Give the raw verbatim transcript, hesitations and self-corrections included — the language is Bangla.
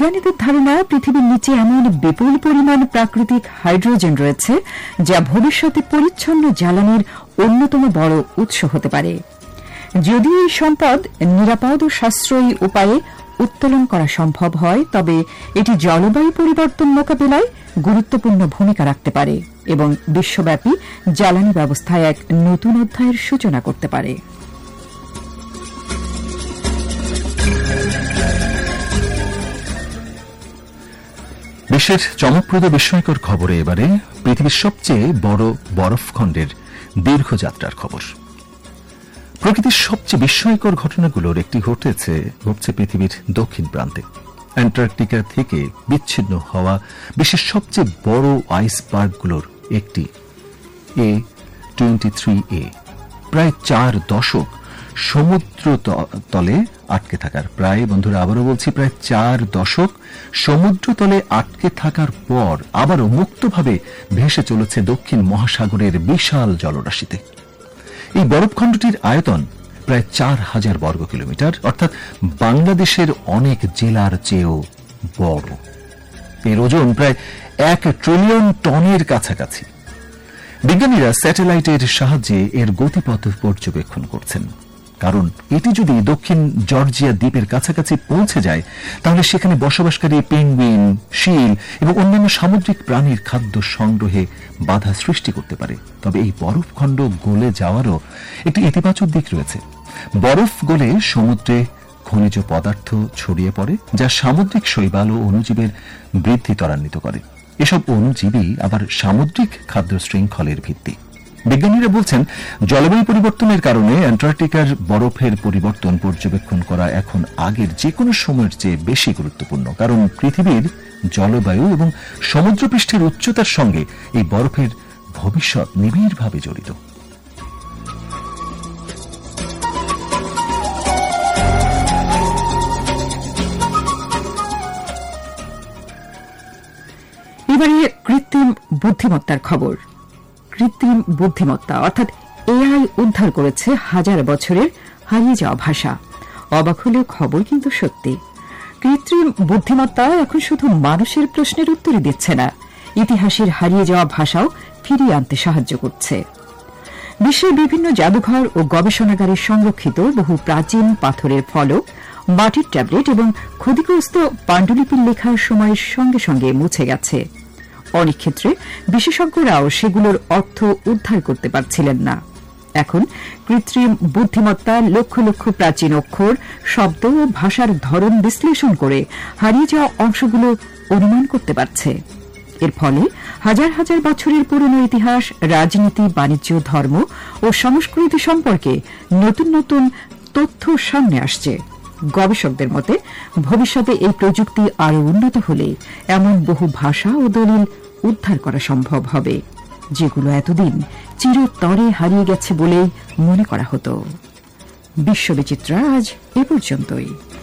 বিজ্ঞানীদের ধারণা পৃথিবীর নিচে এমন বিপুল পরিমাণ প্রাকৃতিক হাইড্রোজেন রয়েছে যা ভবিষ্যতে পরিচ্ছন্ন জ্বালানির অন্যতম বড় উৎস হতে পারে। যদিও এই সম্পদ নিরাপদ ও সাশ্রয়ী উপায়ে উত্তোলন করা সম্ভব হয়, তবে এটি জলবায়ু পরিবর্তন মোকাবিলায় গুরুত্বপূর্ণ ভূমিকা রাখতে পারে এবং বিশ্বব্যাপী জ্বালানি ব্যবস্থায় এক নতুন অধ্যায়ের সূচনা করতে পারে। বিশ্বের চমকপ্রদ বিস্ময়কর খবরে এবারে পৃথিবীর সবচেয়ে বড় বরফখণ্ডের দীর্ঘ যাত্রার খবর। প্রকৃতির সবচেয়ে বিস্ময়কর ঘটনাগুলোর একটি ঘটেছে ঘটছে পৃথিবীর দক্ষিণ প্রান্তে। অ্যান্টার্কটিকা থেকে বিচ্ছিন্ন হওয়া বিশ্বের সবচেয়ে বড় আইসবার্গগুলোর একটি এ টোয়েন্টি থ্রি এ প্রায় চার দশক সমুদ্র তলে আটকে থাকার প্রায় বন্ধুরা আবারও বলছি প্রায় চার দশক সমুদ্র তলে আটকে থাকার পর আবারও মুক্তভাবে ভেসে চলেছে দক্ষিণ মহাসাগরের বিশাল জলরাশিতে। এই বরফখণ্ডটির আয়তন প্রায় চার হাজার বর্গ কিলোমিটার, অর্থাৎ বাংলাদেশের অনেক জেলার চেয়েও বড়। এর ওজন প্রায় এক ট্রিলিয়ন টনের কাছাকাছি। বিজ্ঞানীরা স্যাটেলাইটের সাহায্যে এর গতিপথ পর্যবেক্ষণ করছেন, কারণ এটি যদি দক্ষিণ জর্জিয়া দ্বীপের কাছাকাছি পৌঁছে যায় তাহলে সেখানে বসবাসকারী পেঙ্গুইন, শিল এবং অন্যান্য সামুদ্রিক প্রাণীর খাদ্য সংগ্রহে বাধা সৃষ্টি করতে পারে। তবে এই বরফখণ্ড গলে যাওয়ারও একটি ইতিবাচক দিক রয়েছে। বরফ গলে সমুদ্রে খনিজ পদার্থ ছড়িয়ে পড়ে, যা সামুদ্রিক শৈবাল ও অণুজীবের বৃদ্ধি ত্বরান্বিত করে। এসব অণুজীবী আবার সামুদ্রিক খাদ্য শৃঙ্খলের ভিত্তি। বিজ্ঞানীরা বলছেন, জলবায়ু পরিবর্তনের কারণে অ্যান্টার্কটিকার বরফের পরিবর্তন পর্যবেক্ষণ করা এখন আগের যে কোনো সময়ের চেয়ে বেশি গুরুত্বপূর্ণ, কারণ পৃথিবীর জলবায়ু এবং সমুদ্রপৃষ্ঠের উচ্চতার সঙ্গে এই বরফের ভবিষ্যৎ নিবিড়ভাবে জড়িত। এবারে কৃত্রিম বুদ্ধিমত্তার খবর। কৃত্রিম বুদ্ধিমত্তা অর্থাৎ এআই উদ্ধার করেছে হাজার বছরের হারিয়ে যাওয়া ভাষা। অবাক হলেও খবর কিন্তু সত্যি। কৃত্রিম বুদ্ধিমত্তা এখন শুধু মানুষের প্রশ্নের উত্তরই দিচ্ছে না, ইতিহাসের হারিয়ে যাওয়া ভাষাও ফিরিয়ে আনতে সাহায্য করছে। বিশ্বের বিভিন্ন জাদুঘর ও গবেষণাগারে সংরক্ষিত বহু প্রাচীন পাথরের ফলক, মাটির ট্যাবলেট এবং ক্ষতিগ্রস্ত পাণ্ডুলিপির লেখার সময়ের সঙ্গে সঙ্গে মুছে গেছে। অনেক ক্ষেত্রে বিশেষজ্ঞরাও সেগুলোর অর্থ উদ্ধার করতে পারছিলেন না। এখন কৃত্রিম বুদ্ধিমত্তা লক্ষ লক্ষ প্রাচীন অক্ষর, শব্দ ও ভাষার ধরন বিশ্লেষণ করে হারিয়ে যাওয়া অংশগুলো অনুমান করতে পারছে। এর ফলে হাজার হাজার বছরের পুরনো ইতিহাস, রাজনীতি, বাণিজ্য, ধর্ম ও সংস্কৃতি সম্পর্কে নতুন নতুন তথ্য সামনে আসছে। গবেষকদের মতে ভবিষ্যতে এই প্রযুক্তি আরও উন্নত হলে এমন বহু ভাষা ও দলিল উদ্ধার করা সম্ভব হবে, যেগুলো এতদিন চিরতরে হারিয়ে গেছে বলেই মনে করা হতো। বিশ্ববিচিত্রা আজ এ পর্যন্তই।